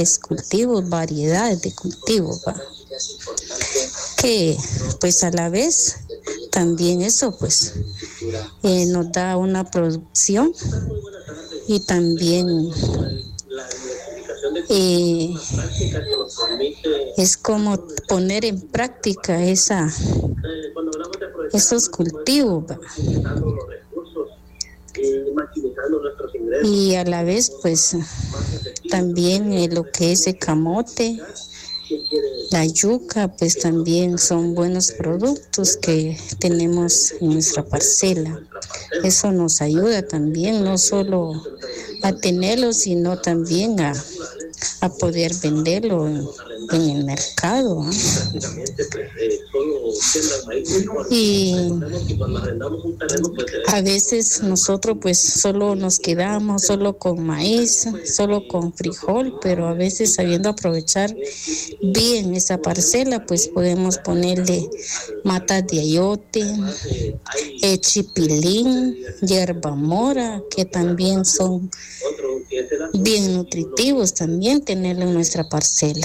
diferentes cultivos, variedades de cultivos, ¿va? Que pues a la vez también eso pues nos da una producción y también es como poner en práctica esos cultivos, ¿va? Y a la vez pues también lo que es el camote, la yuca, pues también son buenos productos que tenemos en nuestra parcela. Eso nos ayuda también, no solo a tenerlo, sino también a poder venderlo en el mercado, ¿eh? Y a veces nosotros pues solo nos quedamos solo con maíz, solo con frijol, pero a veces sabiendo aprovechar bien esa parcela pues podemos ponerle matas de ayote, chipilín, hierba mora, que también son bien nutritivos también tenerlo en nuestra parcela.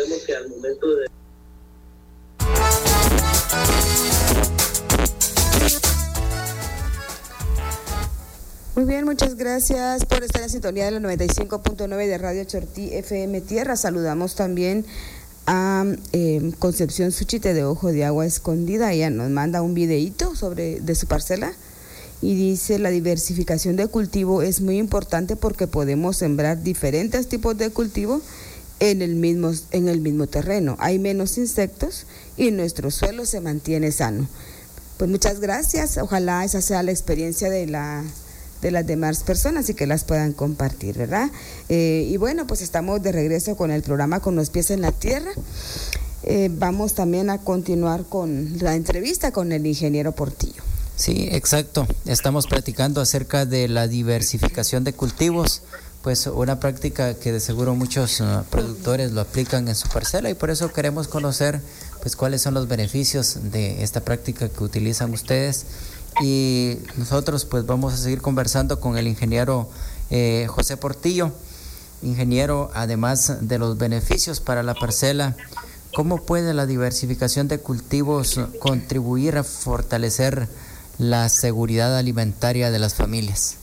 Muy bien, muchas gracias por estar en sintonía de la 95.9 de Radio Chortí FM Tierra. Saludamos también a Concepción Suchite de Ojo de Agua Escondida. Ella nos manda un videíto de su parcela y dice: la diversificación de cultivo es muy importante porque podemos sembrar diferentes tipos de cultivo en el mismo terreno. Hay menos insectos y nuestro suelo se mantiene sano. Pues muchas gracias. Ojalá esa sea la experiencia de las demás personas y que las puedan compartir, ¿verdad? Y bueno, pues estamos de regreso con el programa Con los Pies en la Tierra. Vamos también a continuar con la entrevista con el ingeniero Portillo. Sí, exacto. Estamos platicando acerca de la diversificación de cultivos, pues una práctica que de seguro muchos productores lo aplican en su parcela, y por eso queremos conocer pues cuáles son los beneficios de esta práctica que utilizan ustedes. Y nosotros pues vamos a seguir conversando con el ingeniero José Portillo. Ingeniero, además de los beneficios para la parcela, ¿cómo puede la diversificación de cultivos contribuir a fortalecer la seguridad alimentaria de las familias?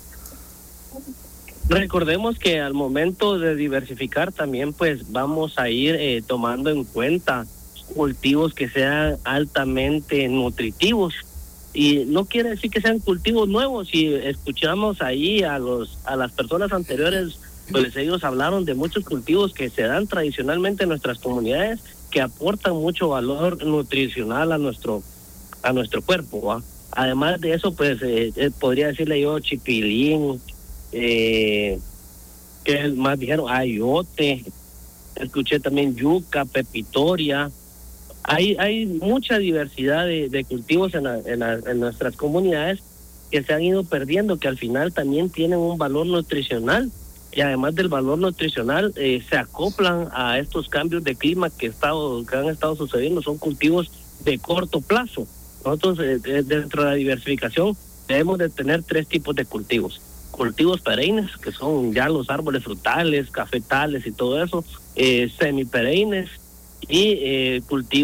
Recordemos que al momento de diversificar también pues vamos a ir tomando en cuenta cultivos que sean altamente nutritivos. Y no quiere decir que sean cultivos nuevos. Si escuchamos ahí a las personas anteriores, pues ellos hablaron de muchos cultivos que se dan tradicionalmente en nuestras comunidades, que aportan mucho valor nutricional a nuestro cuerpo, ¿va? Además de eso, pues podría decirle yo chipilín, que más dijeron ayote, escuché también yuca, pepitoria. Hay mucha diversidad de cultivos en nuestras comunidades que se han ido perdiendo, que al final también tienen un valor nutricional, y además del valor nutricional se acoplan a estos cambios de clima que han estado sucediendo. Son cultivos de corto plazo. Nosotros dentro de la diversificación debemos de tener 3 tipos de cultivos: cultivos perennes, que son ya los árboles frutales, cafetales y todo eso, semiperennes, y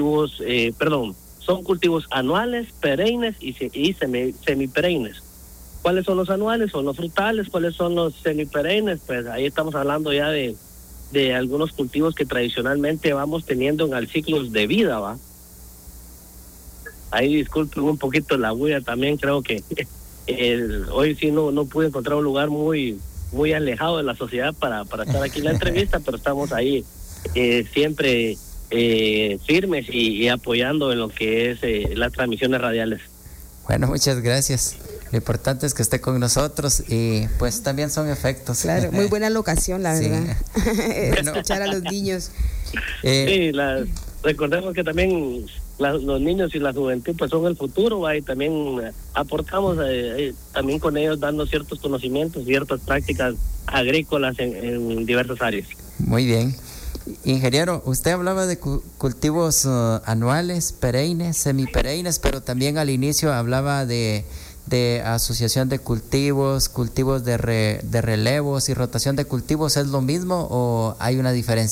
son cultivos anuales, perennes y semiperennes. ¿Cuáles son los anuales? Son los frutales. ¿Cuáles son los semiperennes? Pues ahí estamos hablando ya de algunos cultivos que tradicionalmente vamos teniendo en ciclos de vida, ¿va? Ahí disculpen un poquito la bulla también. Creo que hoy sí no pude encontrar un lugar muy muy alejado de la sociedad para estar aquí en la entrevista, pero estamos ahí siempre firmes y apoyando en lo que es las transmisiones radiales. Bueno, muchas gracias. Lo importante es que esté con nosotros, y pues también son efectos. Claro, muy buena locación, la verdad. Bueno, escuchar a los niños. Sí, recordemos que también los niños y la juventud pues son el futuro, ¿va? Y también aportamos también con ellos, dando ciertos conocimientos, ciertas prácticas agrícolas en diversas áreas. Muy bien. Ingeniero, usted hablaba de cultivos anuales, perennes, semiperennes, pero también al inicio hablaba de asociación de cultivos de relevos y rotación de cultivos. ¿Es lo mismo o hay una diferencia?